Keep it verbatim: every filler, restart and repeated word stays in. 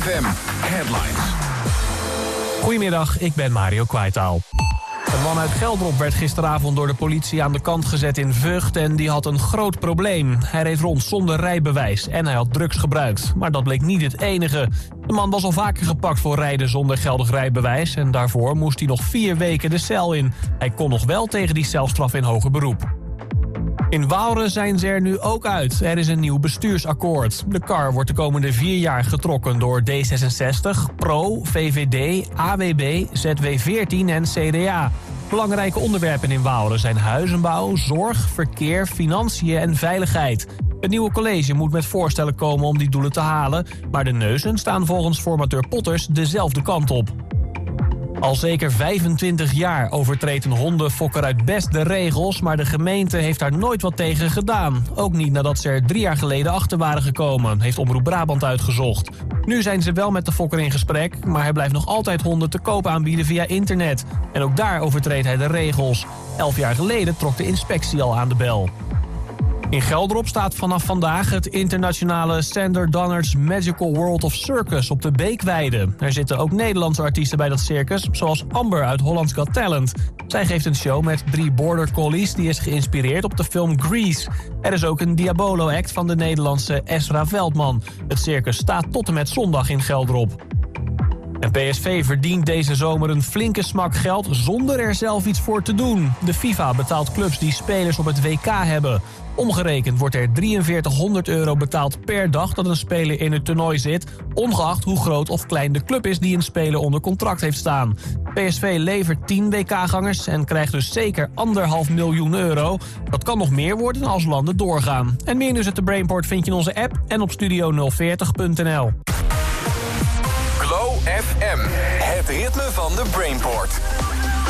F M Headlines. Goedemiddag, ik ben Mario Kwaitaal. Een man uit Geldrop werd gisteravond door de politie aan de kant gezet in Vught en die had een groot probleem. Hij reed rond zonder rijbewijs en hij had drugs gebruikt. Maar dat bleek niet het enige. De man was al vaker gepakt voor rijden zonder geldig rijbewijs en daarvoor moest hij nog vier weken de cel in. Hij kon nog wel tegen die celstraf in hoger beroep. In Waalre zijn ze er nu ook uit. Er is een nieuw bestuursakkoord. De kar wordt de komende vier jaar getrokken door D zesenzestig, Pro, V V D, A W B, Z W veertien en C D A. Belangrijke onderwerpen in Waalre zijn huizenbouw, zorg, verkeer, financiën en veiligheid. Het nieuwe college moet met voorstellen komen om die doelen te halen, maar de neuzen staan volgens formateur Potters dezelfde kant op. Al zeker vijfentwintig jaar overtreedt een hondenfokker uit Best de regels, maar de gemeente heeft daar nooit wat tegen gedaan. Ook niet nadat ze er drie jaar geleden achter waren gekomen, heeft Omroep Brabant uitgezocht. Nu zijn ze wel met de fokker in gesprek, maar hij blijft nog altijd honden te koop aanbieden via internet. En ook daar overtreedt hij de regels. Elf jaar geleden trok de inspectie al aan de bel. In Geldrop staat vanaf vandaag het internationale Sander Donner's Magical World of Circus op de Beekweide. Er zitten ook Nederlandse artiesten bij dat circus, zoals Amber uit Holland's Got Talent. Zij geeft een show met drie border collies die is geïnspireerd op de film Grease. Er is ook een Diabolo-act van de Nederlandse Ezra Veldman. Het circus staat tot en met zondag in Geldrop. En P S V verdient deze zomer een flinke smak geld zonder er zelf iets voor te doen. De FIFA betaalt clubs die spelers op het W K hebben. Omgerekend wordt er drieënveertighonderd euro betaald per dag dat een speler in het toernooi zit, ongeacht hoe groot of klein de club is die een speler onder contract heeft staan. P S V levert tien W K-gangers en krijgt dus zeker anderhalf miljoen euro. Dat kan nog meer worden als landen doorgaan. En meer nieuws uit de Brainport vind je in onze app en op studio nul veertig punt n l. Glow F M, het ritme van de Brainport.